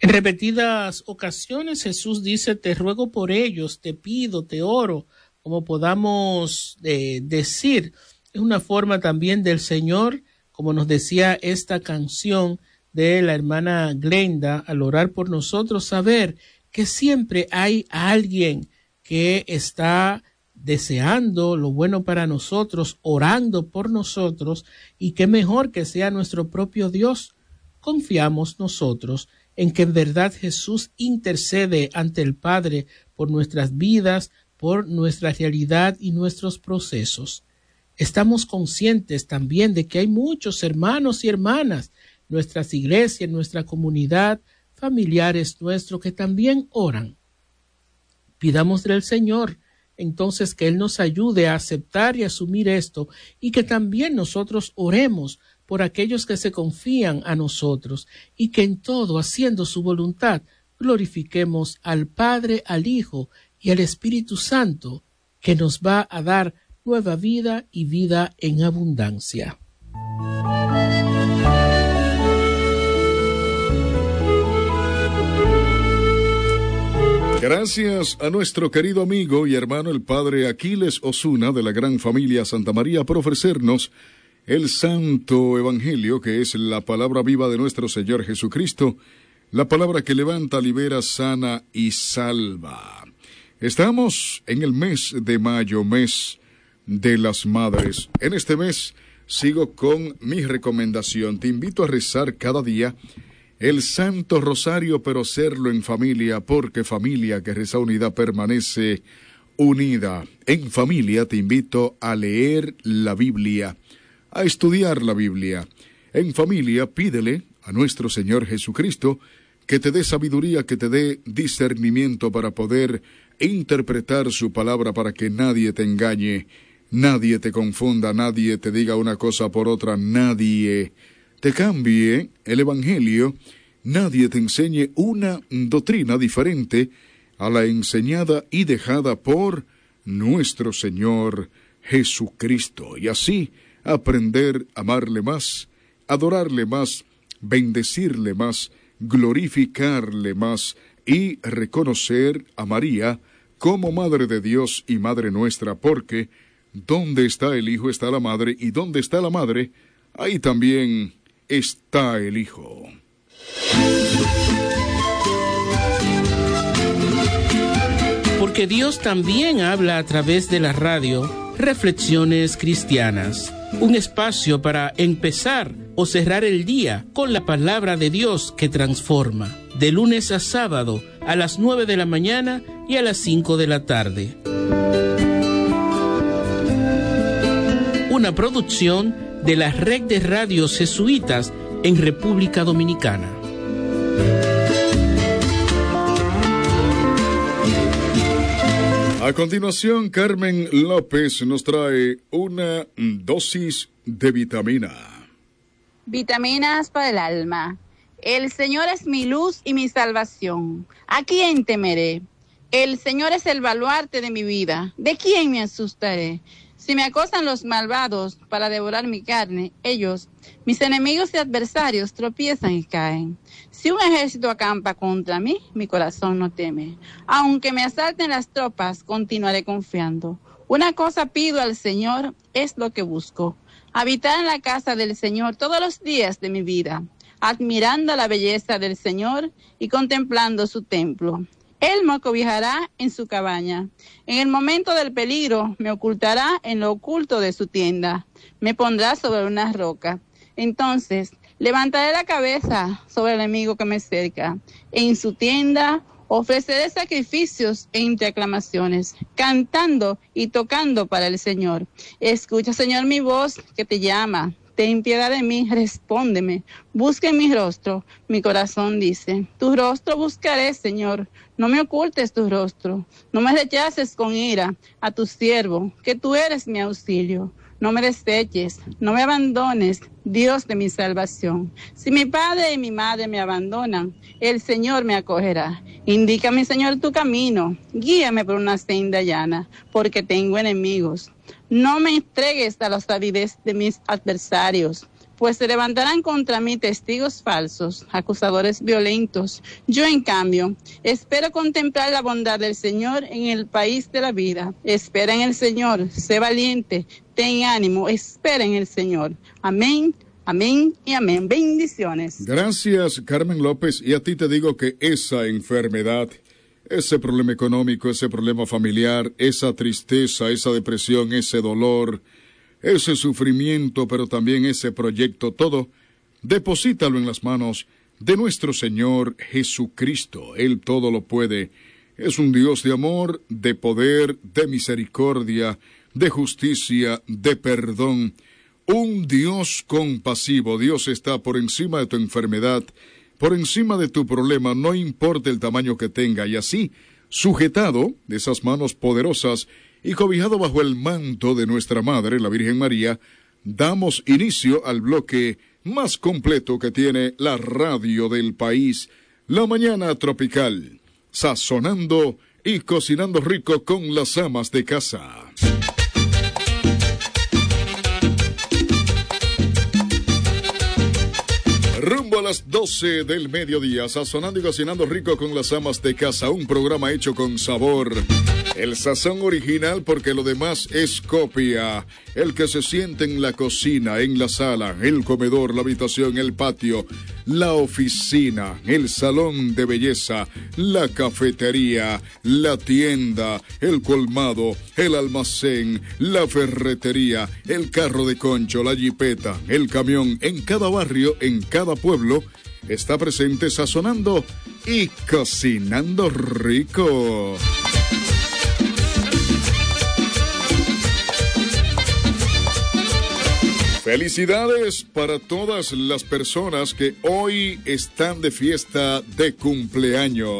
En repetidas ocasiones Jesús dice, te ruego por ellos, te pido, te oro, como podamos decir. Es una forma también del Señor, como nos decía esta canción de la hermana Glenda, al orar por nosotros, saber que siempre hay alguien que está deseando lo bueno para nosotros, orando por nosotros, y qué mejor que sea nuestro propio Dios. Confiamos nosotros en que en verdad Jesús intercede ante el Padre por nuestras vidas, por nuestra realidad y nuestros procesos. Estamos conscientes también de que hay muchos hermanos y hermanas, nuestras iglesias, nuestra comunidad, familiares nuestros que también oran. Pidamos del Señor entonces que Él nos ayude a aceptar y asumir esto, y que también nosotros oremos por aquellos que se confían a nosotros, y que en todo, haciendo su voluntad, glorifiquemos al Padre, al Hijo y al Espíritu Santo, que nos va a dar nueva vida y vida en abundancia. Gracias a nuestro querido amigo y hermano el Padre Aquiles Osuna de la gran familia Santa María por ofrecernos el Santo Evangelio, que es la palabra viva de nuestro Señor Jesucristo, la palabra que levanta, libera, sana y salva. Estamos en el mes de mayo, mes de las madres. En este mes sigo con mi recomendación. Te invito a rezar cada día el Santo Rosario, pero hacerlo en familia, porque familia que reza unida permanece unida. En familia te invito a leer la Biblia, a estudiar la Biblia. En familia pídele a nuestro Señor Jesucristo que te dé sabiduría, que te dé discernimiento para poder interpretar su palabra, para que nadie te engañe, nadie te confunda, nadie te diga una cosa por otra, nadie te cambie el Evangelio, nadie te enseñe una doctrina diferente a la enseñada y dejada por nuestro Señor Jesucristo. Y así aprender a amarle más, adorarle más, bendecirle más, glorificarle más y reconocer a María como Madre de Dios y Madre nuestra, porque donde está el Hijo está la Madre, y donde está la Madre, ahí también está el Hijo. Porque Dios también habla a través de la radio. Reflexiones Cristianas, un espacio para empezar o cerrar el día con la palabra de Dios que transforma, de lunes a sábado a las 9 de la mañana y a las 5 de la tarde. Una producción de la Red de Radios Jesuitas en República Dominicana. A continuación, Carmen López nos trae una dosis de vitamina. Vitaminas para el alma. El Señor es mi luz y mi salvación. ¿A quién temeré? El Señor es el baluarte de mi vida. ¿De quién me asustaré? Si me acosan los malvados para devorar mi carne, ellos, mis enemigos y adversarios, tropiezan y caen. Si un ejército acampa contra mí, mi corazón no teme. Aunque me asalten las tropas, continuaré confiando. Una cosa pido al Señor, es lo que busco: habitar en la casa del Señor todos los días de mi vida, admirando la belleza del Señor y contemplando su templo. Él me acobijará en su cabaña. En el momento del peligro me ocultará en lo oculto de su tienda. Me pondrá sobre una roca. Entonces levantaré la cabeza sobre el enemigo que me cerca. En su tienda ofreceré sacrificios entre aclamaciones, cantando y tocando para el Señor. Escucha, Señor, mi voz que te llama. Ten piedad de mí, respóndeme. Busca en mi rostro. Mi corazón dice: tu rostro buscaré, Señor. No me ocultes tu rostro. No me rechaces con ira a tu siervo, que tú eres mi auxilio. No me deseches, no me abandones, Dios de mi salvación. Si mi padre y mi madre me abandonan, el Señor me acogerá. Indícame, Señor, tu camino. Guíame por una senda llana, porque tengo enemigos. No me entregues a los avides de mis adversarios, pues se levantarán contra mí testigos falsos, acusadores violentos. Yo, en cambio, espero contemplar la bondad del Señor en el país de la vida. Espera en el Señor, sé valiente, ten ánimo, espera en el Señor. Amén, amén y amén. Bendiciones. Gracias, Carmen López. Y a ti te digo que esa enfermedad, ese problema económico, ese problema familiar, esa tristeza, esa depresión, ese dolor, ese sufrimiento, pero también ese proyecto, todo, deposítalo en las manos de nuestro Señor Jesucristo. Él todo lo puede. Es un Dios de amor, de poder, de misericordia, de justicia, de perdón. Un Dios compasivo. Dios está por encima de tu enfermedad, por encima de tu problema, no importa el tamaño que tenga, y así, sujetado de esas manos poderosas y cobijado bajo el manto de nuestra Madre, la Virgen María, damos inicio al bloque más completo que tiene la radio del país, La Mañana Tropical, sazonando y cocinando rico con las amas de casa. Rumbo a las 12 del mediodía, sazonando y cocinando rico con las amas de casa, un programa hecho con sabor. El sazón original, porque lo demás es copia. El que se siente en la cocina, en la sala, el comedor, la habitación, el patio, la oficina, el salón de belleza, la cafetería, la tienda, el colmado, el almacén, la ferretería, el carro de concho, la jipeta, el camión, en cada barrio, en cada pueblo, está presente sazonando y cocinando rico. Felicidades para todas las personas que hoy están de fiesta de cumpleaños.